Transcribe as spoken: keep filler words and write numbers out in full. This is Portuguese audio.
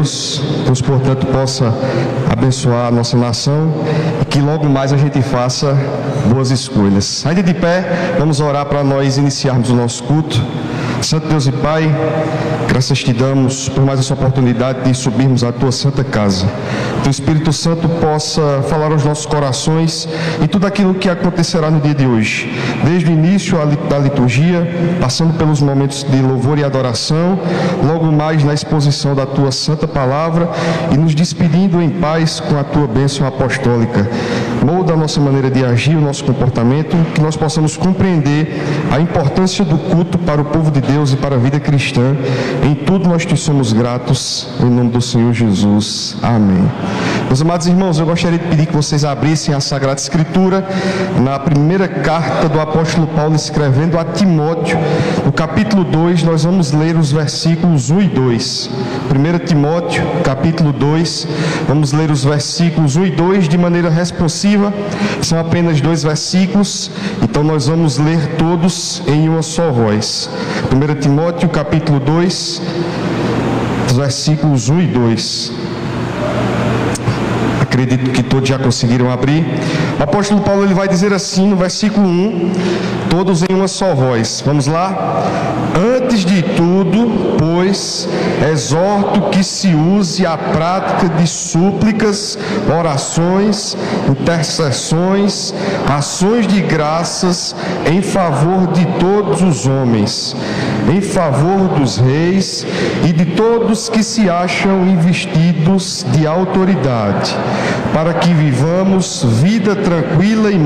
Deus. Deus, portanto, possa abençoar a nossa nação e que logo mais a gente faça boas escolhas. Ainda de pé, vamos orar para nós iniciarmos o nosso culto. Santo Deus e Pai, graças te damos por mais essa oportunidade de subirmos à tua santa casa. Que o Espírito Santo possa falar aos nossos corações e tudo aquilo que acontecerá no dia de hoje, desde o início da liturgia, passando pelos momentos de louvor e adoração, logo mais na exposição da tua santa palavra e nos despedindo em paz com a tua bênção apostólica. Molda a nossa maneira de agir, o nosso comportamento, que nós possamos compreender a importância do culto para o povo de Deus e para a vida cristã. Em tudo nós te somos gratos, em nome do Senhor Jesus. Amém. Meus amados irmãos, eu gostaria de pedir que vocês abrissem a Sagrada Escritura na primeira carta do apóstolo Paulo escrevendo a Timóteo, no capítulo dois, nós vamos ler os versículos um e dois. primeira Timóteo, capítulo dois, vamos ler os versículos um e dois de maneira responsiva, são apenas dois versículos, então nós vamos ler todos em uma só voz. primeira Timóteo, capítulo dois, os versículos um e dois. Acredito que todos já conseguiram abrir. O apóstolo Paulo ele vai dizer assim no versículo um, todos em uma só voz. Vamos lá? Antes de tudo, pois, exorto que se use a prática de súplicas, orações, intercessões, ações de graças em favor de todos os homens, em favor dos reis e de todos que se acham investidos de autoridade, para que vivamos vida tranquila e